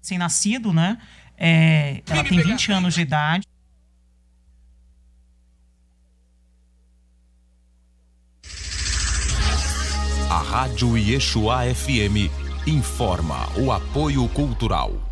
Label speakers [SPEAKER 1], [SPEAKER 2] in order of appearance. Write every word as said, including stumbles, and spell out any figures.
[SPEAKER 1] recém-nascido, né? É, ela tem vinte anos de idade.
[SPEAKER 2] A Rádio Yeshua F M informa o apoio cultural.